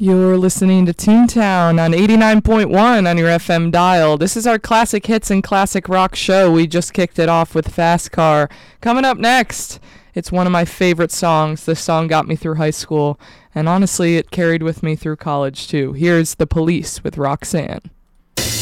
You're listening to Toontown on 89.1 on your FM dial. This is our classic hits and classic rock show. We just kicked it off with Fast Car. Coming up next, it's one of my favorite songs. This song got me through high school, and honestly, it carried with me through college too. Here's The Police with Roxanne.